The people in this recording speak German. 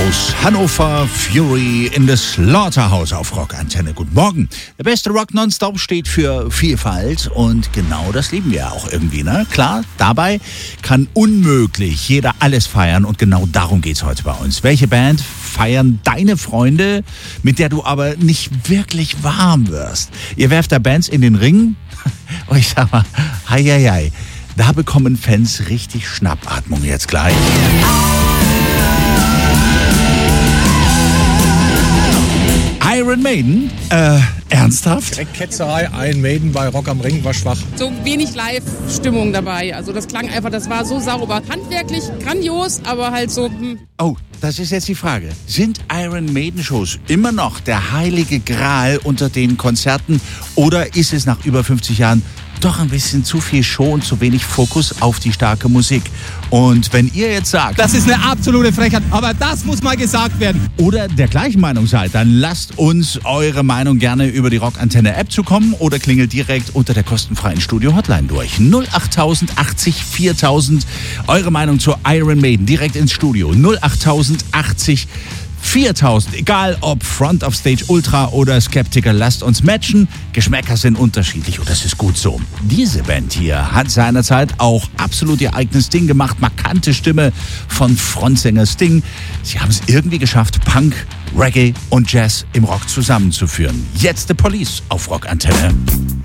aus Hannover, Fury in the Slaughterhouse auf Rockantenne. Guten Morgen. Der beste Rock nonstop steht für Vielfalt und genau das lieben wir auch irgendwie, ne? Klar, dabei kann unmöglich jeder alles feiern und genau darum geht's heute bei uns. Welche Band feiern deine Freunde, mit der du aber nicht wirklich warm wirst? Ihr werft da Bands in den Ring und ich sag mal, hei. Da bekommen Fans richtig Schnappatmung jetzt gleich. Iron Maiden? Ernsthaft? Direkt Ketzerei, Iron Maiden bei Rock am Ring war schwach. So wenig Live-Stimmung dabei. Also das klang einfach, das war so sauber. Handwerklich grandios, aber halt so... Oh, das ist jetzt die Frage. Sind Iron Maiden Shows immer noch der heilige Gral unter den Konzerten oder ist es nach über 50 Jahren doch ein bisschen zu viel Show und zu wenig Fokus auf die starke Musik? Und wenn ihr jetzt sagt, das ist eine absolute Frechheit, aber das muss mal gesagt werden. Oder der gleichen Meinung seid, dann lasst uns eure Meinung gerne über die Rockantenne-App zukommen oder klingelt direkt unter der kostenfreien Studio-Hotline durch. 08000 80 4000. Eure Meinung zur Iron Maiden direkt ins Studio. 08000 80 4000. Egal ob Front of Stage Ultra oder Skeptiker, lasst uns matchen. Geschmäcker sind unterschiedlich und das ist gut so. Diese Band hier hat seinerzeit auch absolut ihr eigenes Ding gemacht. Markante Stimme von Frontsänger Sting. Sie haben es irgendwie geschafft, Punk, Reggae und Jazz im Rock zusammenzuführen. Jetzt The Police auf Rockantenne.